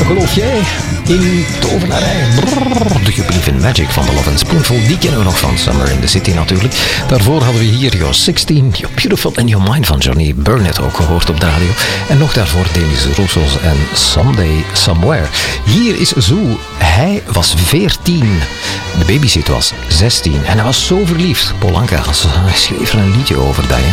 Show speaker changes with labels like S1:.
S1: Geloof jij in tovenarij? Do you believe in magic van The Lovin' Spoonful? Die kennen we nog van Summer in the City natuurlijk. Daarvoor hadden we hier You're 16, You're Beautiful in Your Mind van Johnny Burnett ook gehoord op de radio. En nog daarvoor Demis Roussos en Someday Somewhere. Hier is Zoo. Hij was 14. De babysit was 16. En hij was zo verliefd. Paul Anka schreef er een liedje over dat je.